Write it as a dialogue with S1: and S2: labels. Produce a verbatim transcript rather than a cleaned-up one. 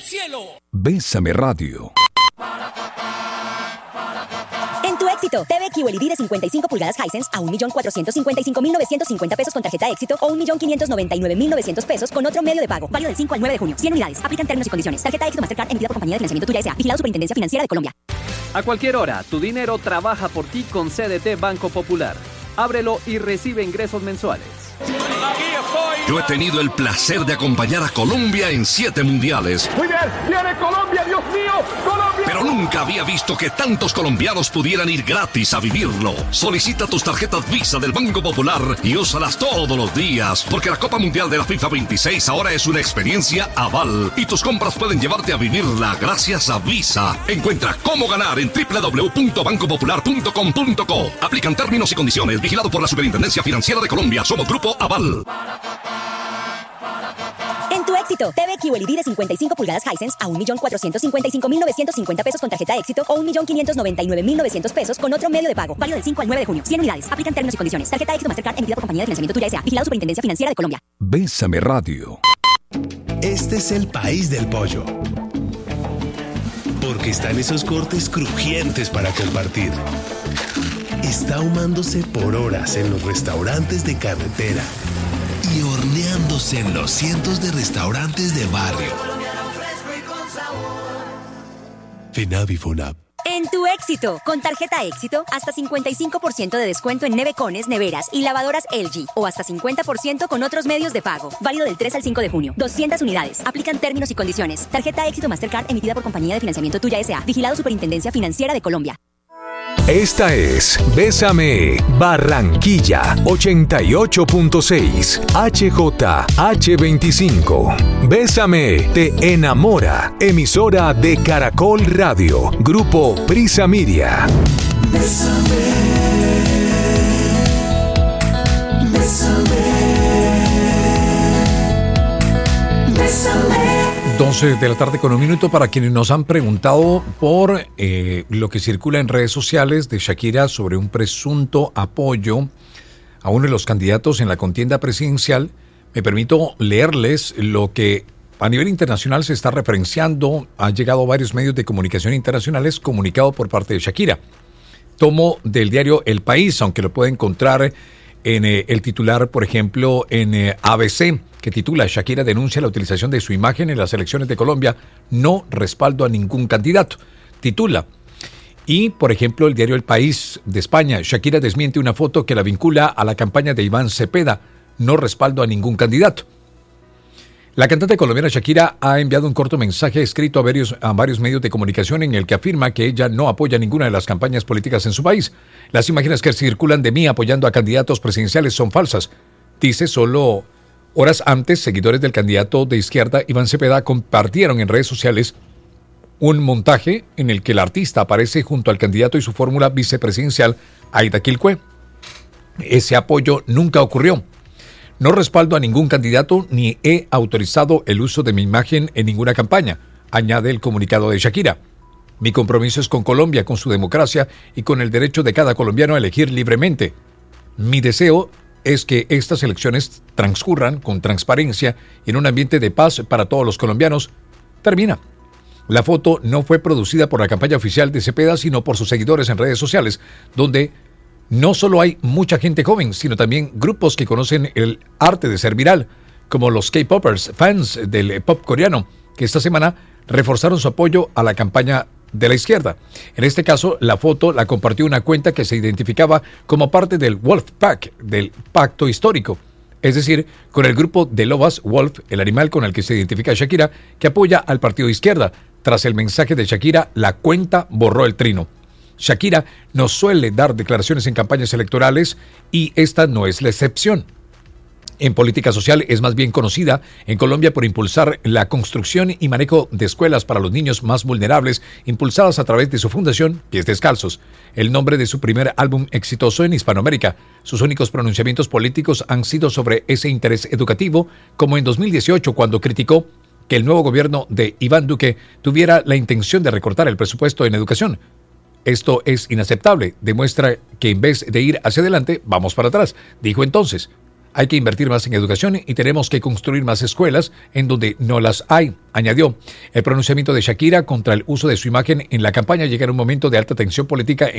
S1: cielo.
S2: Bésame Radio.
S3: En tu Éxito, T V Q L E D de cincuenta y cinco pulgadas Hisense a un millón cuatrocientos cincuenta y cinco mil novecientos cincuenta pesos con tarjeta Éxito o un millón quinientos noventa y nueve mil novecientos pesos con otro medio de pago. Válido del cinco al nueve de junio. cien unidades. Aplican términos y condiciones. Tarjeta Éxito Mastercard emitida por Compañía de Financiamiento Tuya S A. Vigilado Superintendencia Financiera de Colombia.
S4: A cualquier hora, tu dinero trabaja por ti con C D T Banco Popular. Ábrelo y recibe ingresos mensuales.
S5: Yo he tenido el placer de acompañar a Colombia en siete mundiales.
S6: Muy bien, viene Colombia, Dios mío, Colombia.
S5: Pero nunca había visto que tantos colombianos pudieran ir gratis a vivirlo. Solicita tus tarjetas Visa del Banco Popular y úsalas todos los días, porque la Copa Mundial de la FIFA veintiséis ahora es una experiencia aval y tus compras pueden llevarte a vivirla gracias a Visa. Encuentra cómo ganar en doble u doble u doble u punto banco popular punto com punto co. Aplican términos y condiciones. Vigilado por la Superintendencia Financiera de Colombia. Somos Grupo Aval.
S3: En tu Éxito, T V Q L E D de cincuenta y cinco pulgadas Hisense a un millón cuatrocientos cincuenta y cinco mil novecientos cincuenta pesos con tarjeta Éxito o un millón quinientos noventa y nueve mil novecientos pesos con otro medio de pago. Válido del cinco al nueve de junio. cien unidades. Aplican términos y condiciones. Tarjeta Éxito Mastercard emitida por Compañía de Financiamiento Tuya S A. Vigilado Superintendencia Financiera de Colombia.
S2: Bésame Radio.
S7: Este es el país del pollo. Porque están esos cortes crujientes para compartir. Está ahumándose por horas en los restaurantes de carretera y horneándose en los cientos de restaurantes de barrio. FENAV y FONAP.
S3: En tu Éxito, con tarjeta Éxito, hasta cincuenta y cinco por ciento de descuento en nevecones, neveras y lavadoras L G o hasta cincuenta por ciento con otros medios de pago. Válido del tres al cinco de junio. doscientas unidades. Aplican términos y condiciones. Tarjeta Éxito Mastercard emitida por Compañía de Financiamiento Tuya S A. Vigilado Superintendencia Financiera de Colombia.
S2: Esta es Bésame Barranquilla ochenta y ocho punto seis H J H veinticinco. Bésame te enamora. Emisora de Caracol Radio. Grupo Prisa Media.
S8: Bésame. Bésame. Bésame.
S9: doce de la tarde con un minuto. Para quienes nos han preguntado por eh, lo que circula en redes sociales de Shakira sobre un presunto apoyo a uno de los candidatos en la contienda presidencial, me permito leerles lo que a nivel internacional se está referenciando. Han llegado varios medios de comunicación internacionales comunicado por parte de Shakira. Tomo del diario El País, aunque lo puede encontrar en eh, el titular, por ejemplo, en eh, A B C, que titula Shakira denuncia la utilización de su imagen en las elecciones de Colombia, no respaldo a ningún candidato. Titula. Y, por ejemplo, el diario El País de España, Shakira desmiente una foto que la vincula a la campaña de Iván Cepeda, no respaldo a ningún candidato. La cantante colombiana Shakira ha enviado un corto mensaje escrito a varios, a varios medios de comunicación en el que afirma que ella no apoya ninguna de las campañas políticas en su país. Las imágenes que circulan de mí apoyando a candidatos presidenciales son falsas. Dice, solo horas antes, seguidores del candidato de izquierda Iván Cepeda compartieron en redes sociales un montaje en el que el artista aparece junto al candidato y su fórmula vicepresidencial Aida Quilcue. Ese apoyo nunca ocurrió. No respaldo a ningún candidato ni he autorizado el uso de mi imagen en ninguna campaña, añade el comunicado de Shakira. Mi compromiso es con Colombia, con su democracia y con el derecho de cada colombiano a elegir libremente. Mi deseo es que estas elecciones transcurran con transparencia y en un ambiente de paz para todos los colombianos. Termina. La foto no fue producida por la campaña oficial de Cepeda, sino por sus seguidores en redes sociales, donde no solo hay mucha gente joven, sino también grupos que conocen el arte de ser viral, como los K-popers, fans del pop coreano, que esta semana reforzaron su apoyo a la campaña de la izquierda. En este caso, la foto la compartió una cuenta que se identificaba como parte del Wolfpack, del pacto histórico, es decir, con el grupo de lobas Wolf, el animal con el que se identifica Shakira, que apoya al partido de izquierda. Tras el mensaje de Shakira, la cuenta borró el trino. Shakira no suele dar declaraciones en campañas electorales y esta no es la excepción. En política social es más bien conocida en Colombia por impulsar la construcción y manejo de escuelas para los niños más vulnerables, impulsadas a través de su fundación Pies Descalzos, el nombre de su primer álbum exitoso en Hispanoamérica. Sus únicos pronunciamientos políticos han sido sobre ese interés educativo, como en dos mil dieciocho cuando criticó que el nuevo gobierno de Iván Duque tuviera la intención de recortar el presupuesto en educación. Esto es inaceptable, demuestra que en vez de ir hacia adelante, vamos para atrás, dijo entonces. Hay que invertir más en educación y tenemos que construir más escuelas en donde no las hay, añadió. El pronunciamiento de Shakira contra el uso de su imagen en la campaña llega en un momento de alta tensión política